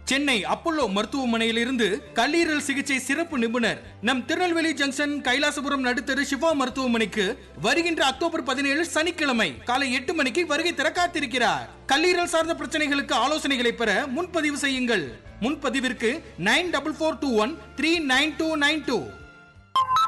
Chennai Apollo மருத்துவமனையிலிருந்து கல்லீரல் சிகிச்சை சிறப்பு நிபுணர் நம் திருநெல்வேலி ஜங்ஷன் கைலாசபுரம் நடுத்தரு சிவா மருத்துவமனைக்கு வருகின்ற அக்டோபர் 17 சனிக்கிழமை காலை 8 மணிக்கு வருகை தர காத்திருக்கிறார். கல்லீரல் சார்ந்த பிரச்சனைகளுக்கு ஆலோசனைகளை பெற முன்பதிவு செய்யுங்கள். முன்பதிவிற்கு 9442139292